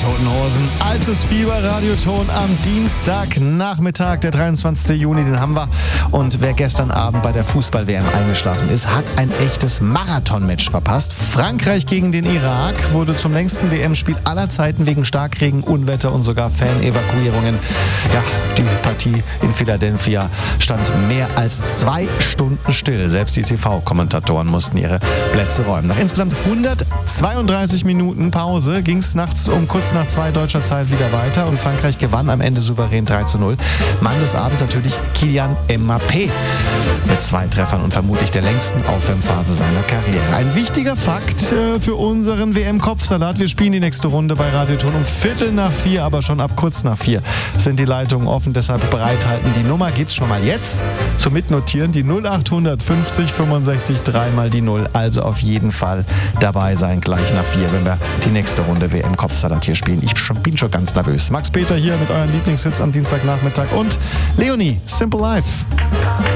Toten Hosen. Altes Fieber, Radioton am Dienstagnachmittag, der 23. Juni, den haben wir. Und wer gestern Abend bei der Fußball-WM eingeschlafen ist, hat ein echtes Marathon-Match verpasst. Frankreich gegen den Irak wurde zum längsten WM-Spiel aller Zeiten wegen Starkregen, Unwetter und sogar Fan-Evakuierungen. Ja, die Partie in Philadelphia stand mehr als 2 Stunden still. Selbst die TV-Kommentatoren mussten ihre Plätze räumen. Nach insgesamt 132 Minuten Pause ging es nachts um kurz nach 2 deutscher Zeit wieder weiter und Frankreich gewann am Ende souverän 3:0. Mann des Abends natürlich Kylian Mbappé mit 2 Treffern und vermutlich der längsten Aufwärmphase seiner Karriere. Ein wichtiger Fakt für unseren WM-Kopfsalat. Wir spielen die nächste Runde bei Radioton um 3:45, aber schon ab kurz nach 4 sind die Leitungen offen. Deshalb bereithalten. Die Nummer gibt's schon mal jetzt zum Mitnotieren. Die 0800 50 65 3 mal die 0. Also auf jeden Fall dabei sein, gleich nach 4, wenn wir die nächste Runde WM-Kopfsalat hier spielen. Ich bin schon ganz nervös. Max Peter hier mit euren Lieblingshits am Dienstagnachmittag und Leonie, Simple Life.